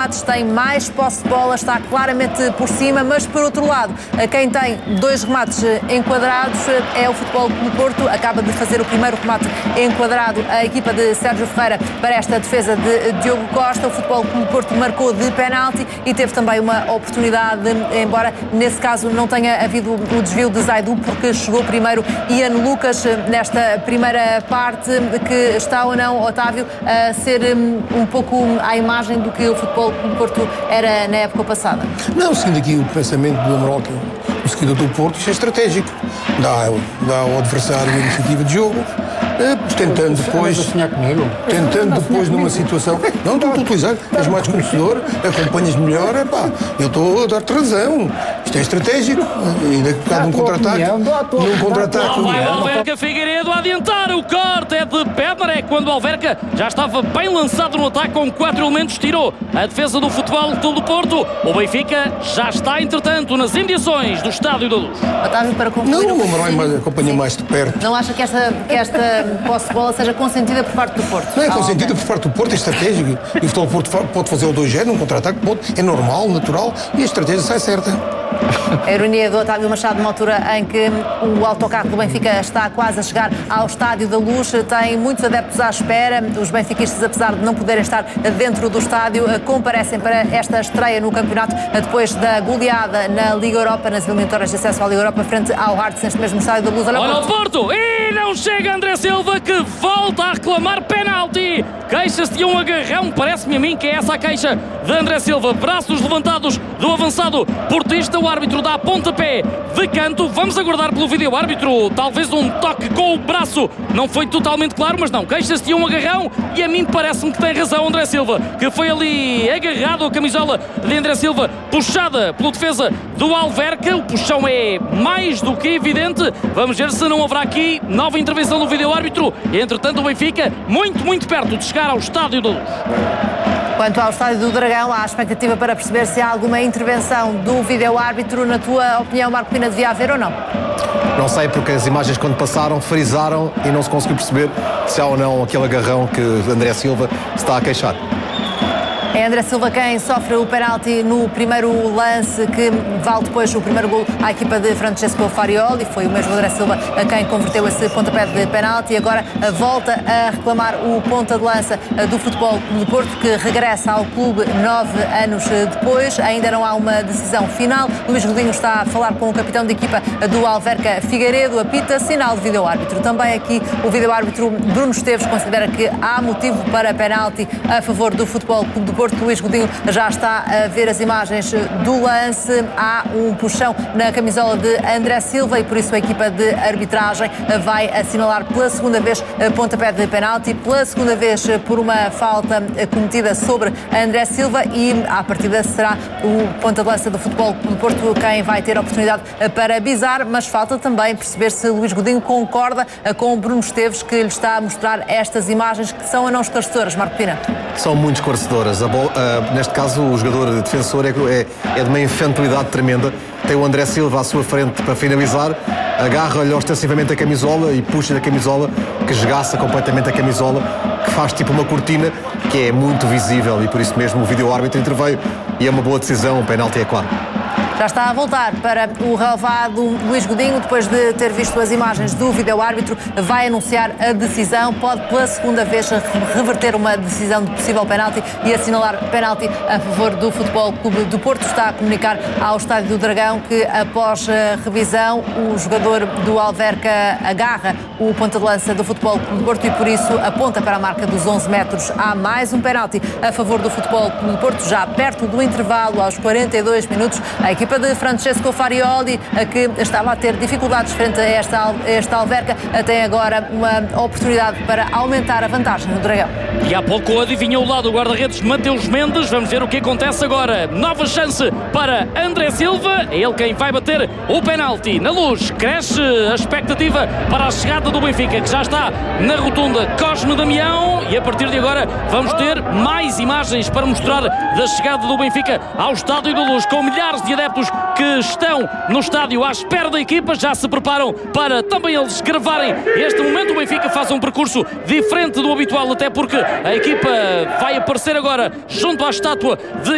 unidades, tem mais posse de bola, está claramente por cima, mas por outro lado, quem tem 2 remates enquadrados é o Futebol Clube do Porto. Acaba de fazer o primeiro remate enquadrado a equipa de Sérgio Ferreira para esta defesa de Diogo Costa. O Futebol Clube do Porto marcou de penalti e teve também uma oportunidade, embora nesse caso não tenha havido o desvio de Zaidu, porque chegou primeiro Ian Lucas nesta primeira parte, que está ou não, Otávio, a ser um pouco à imagem do que o Futebol Clube do Porto era na época passada. Não, seguindo aqui o pensamento do Amaral, o seguidor do Porto, isto é estratégico. Dá ao adversário a iniciativa de jogo, tentando depois numa situação. Não, estou a utilizar, és mais conhecedor, acompanhas melhor, eu estou a dar-te razão. Isto é estratégico. E daqui a bocado num contra-ataque. Vai o Alverca Figueiredo a adiantar. O corte é de Pedner. É quando o Alverca já estava bem lançado no ataque com 4 elementos. Tirou a defesa do Futebol Clube do Porto. O Benfica já está, entretanto, nas imediações do Estádio da Luz. Otávio, para concluir. Não, o Amaral acompanha mais de perto. Não acha que esta posse de bola seja consentida por parte do Porto? Não é consentida por parte do Porto, é estratégico. E o Futebol Porto pode fazer o 2-0 num contra-ataque, é normal, natural, e a estratégia sai certa. A ironia do Otávio Machado, numa altura em que o autocarro do Benfica está quase a chegar ao Estádio da Luz, tem muitos adeptos à espera. Os benfiquistas, apesar de não poderem estar dentro do estádio, comparecem para esta estreia no campeonato, depois da goleada na Liga Europa, nas eliminatórias de acesso à Liga Europa, frente ao Hearts, neste mesmo Estádio da Luz. Olha o Porto! E não chega André Silva, que volta a reclamar penalti. Queixa-se de um agarrão, parece-me a mim que é essa a queixa de André Silva. Braços levantados do avançado portista. O árbitro dá pontapé de canto. Vamos aguardar pelo vídeo árbitro. Talvez um toque com o braço. Não foi totalmente claro, mas não. Queixa-se de um agarrão e a mim parece-me que tem razão André Silva, que foi ali agarrado. A camisola de André Silva puxada pelo defesa do Alverca. O puxão é mais do que evidente. Vamos ver se não haverá aqui nova intervenção do vídeo árbitro. Entretanto, o Benfica muito perto de chegar ao Estádio da Luz. Quanto ao Estádio do Dragão, há expectativa para perceber se há alguma intervenção do vídeo-árbitro. Na tua opinião, Marco Pina, devia haver ou não? Não sei, porque as imagens, quando passaram, frisaram e não se conseguiu perceber se há ou não aquele agarrão que André Silva está a queixar. É André Silva quem sofre o penalti no primeiro lance, que vale depois o primeiro golo à equipa de Francesco Farioli. Foi o mesmo André Silva a quem converteu esse pontapé de penalti. Agora volta a reclamar o ponta de lança do Futebol Clube do Porto, que regressa ao clube 9 anos depois. Ainda não há uma decisão final. Luís Godinho está a falar com o capitão de equipa do Alverca Figueiredo. Apita sinal de vídeo-árbitro. Também aqui o vídeo-árbitro Bruno Esteves considera que há motivo para penalti a favor do Futebol Clube do Porto. Luís Godinho já está a ver as imagens do lance. Há um puxão na camisola de André Silva e por isso a equipa de arbitragem vai assinalar pela segunda vez pontapé de penalti, pela segunda vez por uma falta cometida sobre André Silva, e à partida será o ponta de lança do Futebol Clube do Porto quem vai ter a oportunidade para bizar, mas falta também perceber se Luís Godinho concorda com o Bruno Esteves, que lhe está a mostrar estas imagens que são ou não esclarecedoras. Marco Pina. São muito esclarecedoras. Neste caso, o jogador defensor é de uma infantilidade tremenda. Tem o André Silva à sua frente para finalizar, agarra-lhe ostensivamente a camisola e puxa da camisola, que esgaça completamente a camisola, que faz tipo uma cortina, que é muito visível, e por isso mesmo o vídeo-árbitro interveio e é uma boa decisão. O penalti é claro. Já está a voltar para o relevado Luís Godinho, depois de ter visto as imagens do vídeo-árbitro, vai anunciar a decisão, pode pela segunda vez reverter uma decisão de possível penalti e assinalar penalti a favor do Futebol Clube do Porto. Está a comunicar ao Estádio do Dragão que, após a revisão, o jogador do Alverca agarra o ponta de lança do Futebol Clube do Porto e por isso aponta para a marca dos 11 metros. Há mais um penalti a favor do Futebol Clube do Porto, já perto do intervalo, aos 42 minutos. A equipa de Francesco Farioli, que estava a ter dificuldades frente a esta Alverca, tem agora uma oportunidade para aumentar a vantagem no Dragão. E há pouco adivinhou o lado do guarda-redes Mateus Mendes. Vamos ver o que acontece agora. Nova chance para André Silva. É ele quem vai bater o penalti. Na Luz cresce a expectativa para a chegada do Benfica, que já está na rotunda Cosme Damião, e a partir de agora vamos ter mais imagens para mostrar da chegada do Benfica ao Estádio da Luz, com milhares de adeptos que estão no estádio à espera da equipa. Já se preparam para também eles gravarem este momento. O Benfica faz um percurso diferente do habitual, até porque a equipa vai aparecer agora junto à estátua de